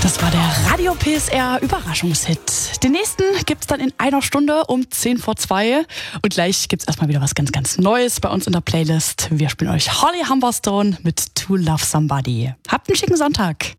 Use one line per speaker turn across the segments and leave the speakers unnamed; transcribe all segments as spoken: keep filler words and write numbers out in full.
Das war der Radio P S R Überraschungshit. Den nächsten gibt's dann in einer Stunde um zehn vor zwei. Und gleich gibt's erstmal wieder was ganz, ganz Neues bei uns in der Playlist. Wir spielen euch Holly Humberstone mit To Love Somebody. Habt einen schicken Sonntag.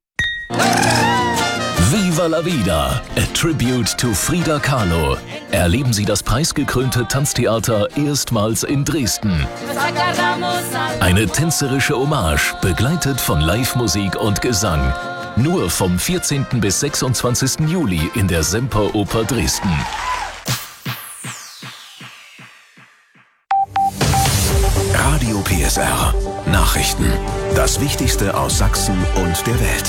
Viva la Vida, a tribute to Frida Kahlo. Erleben Sie das preisgekrönte Tanztheater erstmals in Dresden. Eine tänzerische Hommage, begleitet von Live-Musik und Gesang. Nur vom vierzehnten bis sechsundzwanzigsten Juli in der Semperoper Dresden. Radio P S R. Nachrichten. Das Wichtigste aus Sachsen und der Welt.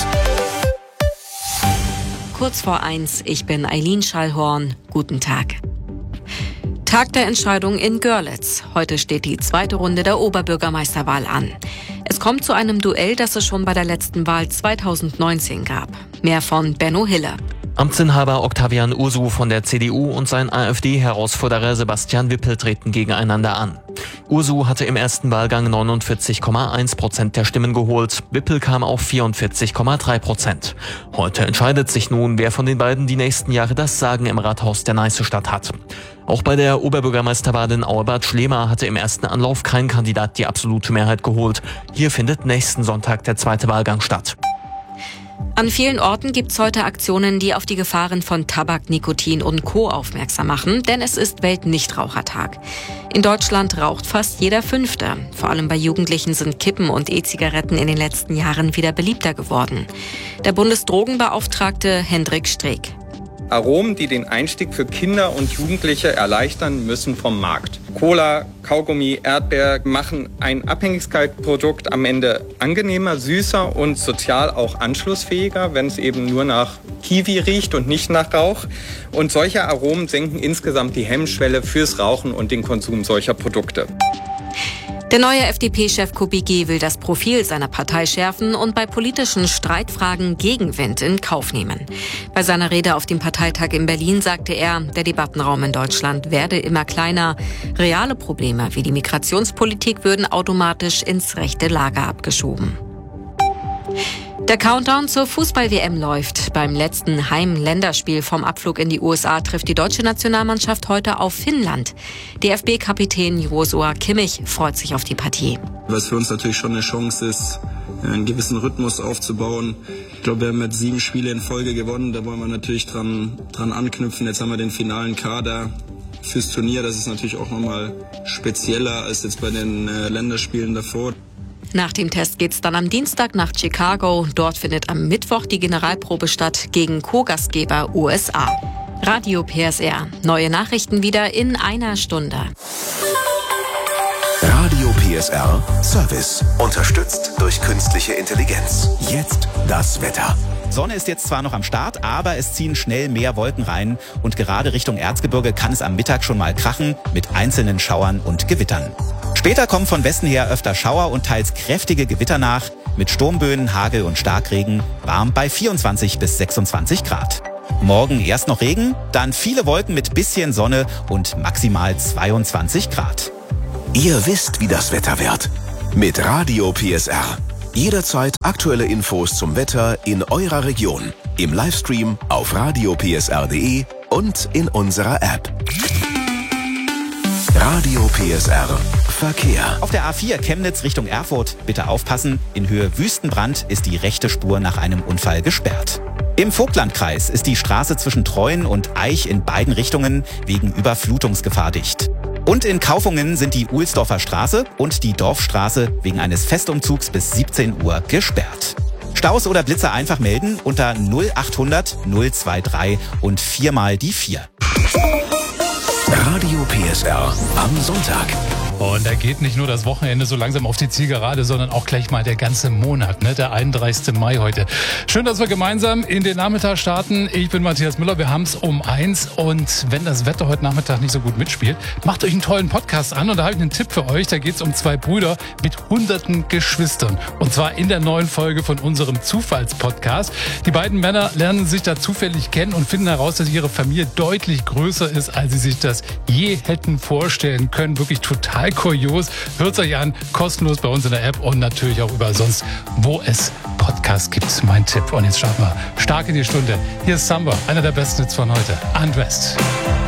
Kurz vor eins, ich bin Eileen Schallhorn. Guten Tag. Tag der Entscheidung in Görlitz. Heute steht die zweite Runde der Oberbürgermeisterwahl an. Es kommt zu einem Duell, das es schon bei der letzten Wahl zweitausendneunzehn gab. Mehr von Benno Hille.
Amtsinhaber Octavian Ursu von der C D U und sein AfD-Herausforderer Sebastian Wippel treten gegeneinander an. Ursu hatte im ersten Wahlgang neunundvierzig Komma eins Prozent der Stimmen geholt, Wippel kam auf vierundvierzig Komma drei Prozent. Heute entscheidet sich nun, wer von den beiden die nächsten Jahre das Sagen im Rathaus der Neißestadt hat. Auch bei der Oberbürgermeisterwahl in Auerbad Schlema hatte im ersten Anlauf kein Kandidat die absolute Mehrheit geholt. Hier findet nächsten Sonntag der zweite Wahlgang statt.
An vielen Orten gibt's heute Aktionen, die auf die Gefahren von Tabak, Nikotin und Co. aufmerksam machen, denn es ist Weltnichtrauchertag. In Deutschland raucht fast jeder Fünfte. Vor allem bei Jugendlichen sind Kippen und E-Zigaretten in den letzten Jahren wieder beliebter geworden. Der Bundesdrogenbeauftragte Hendrik Streeck.
Aromen, die den Einstieg für Kinder und Jugendliche erleichtern, müssen vom Markt. Cola, Kaugummi, Erdbeer machen ein Abhängigkeitsprodukt am Ende angenehmer, süßer und sozial auch anschlussfähiger, wenn es eben nur nach Kiwi riecht und nicht nach Rauch. Und solche Aromen senken insgesamt die Hemmschwelle fürs Rauchen und den Konsum solcher Produkte.
Der neue F D P-Chef Kubicki will das Profil seiner Partei schärfen und bei politischen Streitfragen Gegenwind in Kauf nehmen. Bei seiner Rede auf dem Parteitag in Berlin sagte er, der Debattenraum in Deutschland werde immer kleiner. Reale Probleme wie die Migrationspolitik würden automatisch ins rechte Lager abgeschoben. Der Countdown zur Fußball-W M läuft. Beim letzten Heim-Länderspiel vom Abflug in die U S A trifft die deutsche Nationalmannschaft heute auf Finnland. D F B-Kapitän Joshua Kimmich freut sich auf die Partie.
Was für uns natürlich schon eine Chance ist, einen gewissen Rhythmus aufzubauen. Ich glaube, wir haben jetzt sieben Spiele in Folge gewonnen. Da wollen wir natürlich dran, dran anknüpfen. Jetzt haben wir den finalen Kader fürs Turnier. Das ist natürlich auch nochmal spezieller als jetzt bei den äh, Länderspielen davor.
Nach dem Test geht's dann am Dienstag nach Chicago. Dort findet am Mittwoch die Generalprobe statt gegen Co-Gastgeber U S A. Radio P S R. Neue Nachrichten wieder in einer Stunde.
Radio P S R Service. Unterstützt durch künstliche Intelligenz. Jetzt das Wetter.
Sonne ist jetzt zwar noch am Start, aber es ziehen schnell mehr Wolken rein. Und gerade Richtung Erzgebirge kann es am Mittag schon mal krachen mit einzelnen Schauern und Gewittern. Später kommen von Westen her öfter Schauer und teils kräftige Gewitter nach. Mit Sturmböen, Hagel und Starkregen. Warm bei vierundzwanzig bis sechsundzwanzig Grad. Morgen erst noch Regen, dann viele Wolken mit bisschen Sonne und maximal zweiundzwanzig Grad.
Ihr wisst, wie das Wetter wird. Mit Radio P S R. Jederzeit aktuelle Infos zum Wetter in eurer Region. Im Livestream auf radio p s r punkt d e und in unserer App. Radio P S R Verkehr.
Auf der A vier Chemnitz Richtung Erfurt bitte aufpassen. In Höhe Wüstenbrand ist die rechte Spur nach einem Unfall gesperrt. Im Vogtlandkreis ist die Straße zwischen Treuen und Eich in beiden Richtungen wegen Überflutungsgefahr dicht. Und in Kaufungen sind die Uhlsdorfer Straße und die Dorfstraße wegen eines Festumzugs bis siebzehn Uhr gesperrt. Staus oder Blitzer einfach melden unter null achthundert null drei drei und viermal die vier.
Radio P S R am Sonntag.
Und da geht nicht nur das Wochenende so langsam auf die Zielgerade, sondern auch gleich mal der ganze Monat, ne? Der einunddreißigste Mai heute. Schön, dass wir gemeinsam in den Nachmittag starten. Ich bin Matthias Müller, wir haben es um eins. Und wenn das Wetter heute Nachmittag nicht so gut mitspielt, macht euch einen tollen Podcast an. Und da habe ich einen Tipp für euch. Da geht es um zwei Brüder mit hunderten Geschwistern. Und zwar in der neuen Folge von unserem Zufallspodcast. Die beiden Männer lernen sich da zufällig kennen und finden heraus, dass ihre Familie deutlich größer ist, als sie sich das je hätten vorstellen können. Wirklich total total kurios. Hört es euch an, kostenlos bei uns in der App und natürlich auch überall sonst, wo es Podcasts gibt. Mein Tipp. Und jetzt starten wir stark in die Stunde. Hier ist Samba, einer der besten Hits von heute. Undressed.